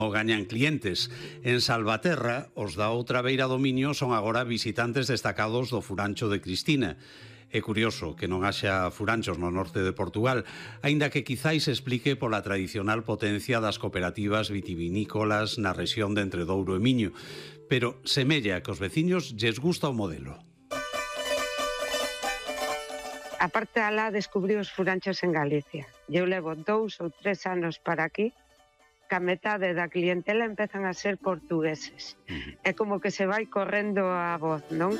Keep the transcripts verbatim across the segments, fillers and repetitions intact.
gañan clientes. En Salvaterra, os da outra beira do Miño son agora visitantes destacados do furancho de Cristina. É curioso que non haxa furanchos no norte de Portugal, aínda que quizáis explique pola tradicional potencia das cooperativas vitivinícolas na rexión de Entredouro e Miño, pero semella que os veciños lles gusta o modelo. A parte alá descubrí os furanchos en Galicia. Eu levo dous ou tres anos para aquí, que a metade da clientela empezan a ser portugueses. É como que se vai correndo a voz, non?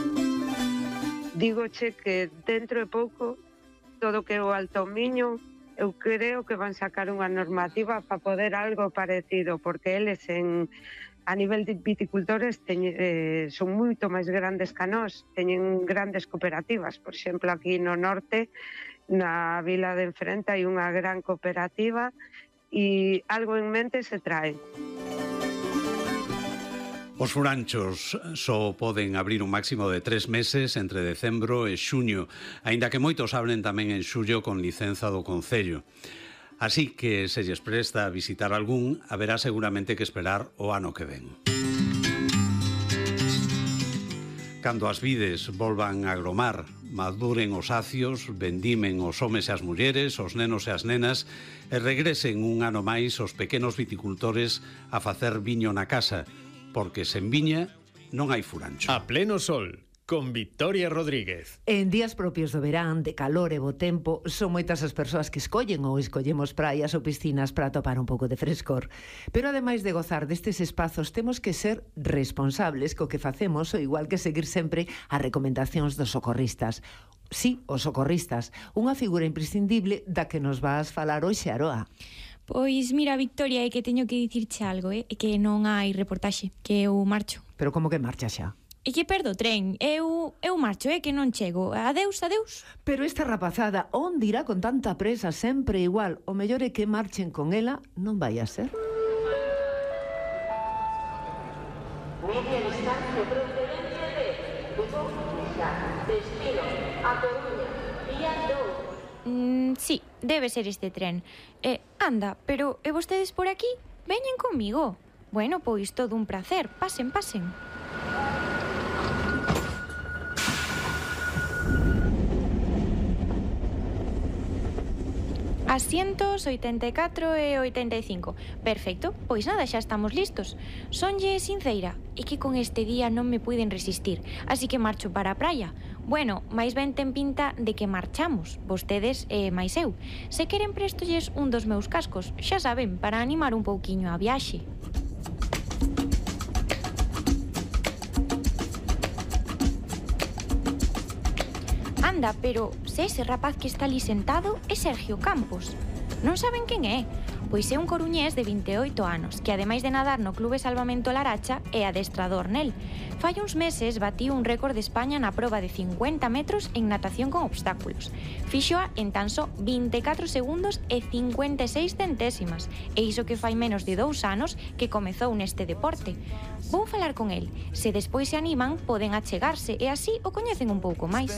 Dígoche que dentro de pouco, todo que é o Alto Miño, eu creo que van sacar unha normativa para poder algo parecido, porque eles en, a nivel de viticultores teñen, eh, son moito máis grandes que nós, teñen grandes cooperativas. Por exemplo, aquí no norte, na vila de enfrente, hai unha gran cooperativa e algo en mente se trae. Os furanchos só poden abrir un máximo de tres meses entre decembro e xuño, aínda que moitos abren tamén en xullo con licenza do Concello. Así que, se lles presta a visitar algún, haberá seguramente que esperar o ano que ven. Cando as vides volvan a agromar, maduren os acios, vendimen os homes e as mulleres, os nenos e as nenas, e regresen un ano máis os pequenos viticultores a facer viño na casa, porque sen viña non hai furancho. A pleno sol, con Victoria Rodríguez. En días propios do verán, de calor e bo tempo, son moitas as persoas que escollen ou escollemos praias ou piscinas para topar un pouco de frescor. Pero ademais de gozar destes espazos, temos que ser responsables co que facemos, ou igual que seguir sempre as recomendacións dos socorristas. Sí, os socorristas, unha figura imprescindible da que nos vas falar hoxe, Aroa. Pois mira, Victoria, é que teño que dicirche algo, é eh? que non hai reportaxe, que eu marcho. Pero como que marcha xa? E que perdo o tren, eu, eu marcho, é que non chego. Adeus, adeus. Pero esta rapazada, onde irá con tanta presa sempre igual? O mellor é que marchen con ela, non vai a ser? Media distancia procedencia de Bucovisa, destino a Coruña, día dous. Mm, sí, debe ser este tren. Eh, anda, pero e vostedes por aquí? Veñen comigo. Bueno, pois todo un placer. Pasen, pasen. Asientos oitenta e catro e oitenta e cinco. Perfecto, pois nada, xa estamos listos. Sonlle sinceira, e que con este día non me puiden resistir, así que marcho para a praia. Bueno, máis ben ten pinta de que marchamos, vostedes e máis eu. Se queren prestolles un dos meus cascos, xa saben, para animar un pouquiño a viaxe. Anda, pero se ese rapaz que está ali sentado é Sergio Campos. Non saben quen é? Pois é un coruñés de vinte e oito anos, que ademais de nadar no Clube Salvamento Laracha, é adestrador nel. Fai uns meses batiu un récord de España na proba de cincuenta metros en natación con obstáculos. Fíxoa en tan só vinte e catro segundos e cincuenta e seis centésimas, e iso que fai menos de dous anos que comezou neste deporte. Vou falar con el. Se despois se animan, poden achegarse e así o coñecen un pouco máis.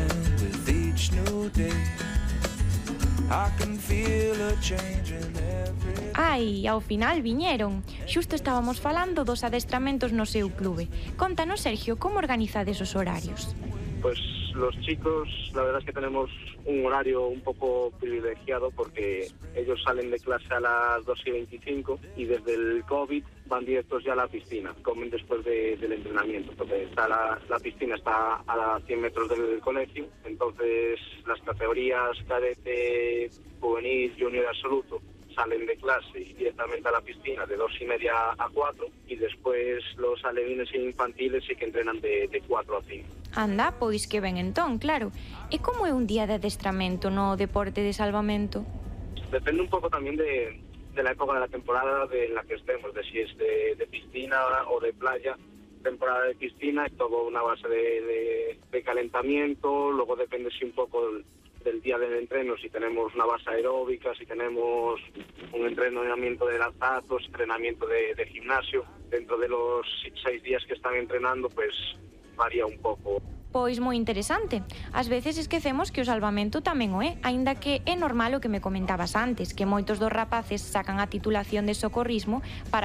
Ai, ao final viñeron. Xusto estábamos falando dos adestramentos no seu clube. Contanos, Sergio, como organizades os horarios? Pues los chicos, la verdad es que tenemos un horario un poco privilegiado porque ellos salen de clase a las dos y veinticinco y desde el COVID van directos ya a la piscina, comen después de, del entrenamiento, porque está la, la piscina está a cien metros del colegio, entonces las categorías cadete, juvenil, junior absoluto salen de clase y directamente a la piscina de dos y media a cuatro y después los alevines infantiles sí que entrenan de, de cuatro a cinco. Anda, pois que ben entón, claro. E como é un día de adestramento no deporte de salvamento? Depende un poco también de, de la época de la temporada de la que estemos, de si es de, de piscina o de playa. Temporada de piscina es todo una base de, de, de calentamiento, luego depende si un poco el, del día del entreno, si tenemos una base aeróbica, si tenemos un entrenamiento de lanzados, entrenamiento de, de gimnasio. Dentro de los seis días que están entrenando, pues varía un poco. Pois moi interesante. Ás veces esquecemos que o salvamento tamén o é, aínda que é normal o que me comentabas antes, que moitos dos rapaces sacan a titulación de socorrismo para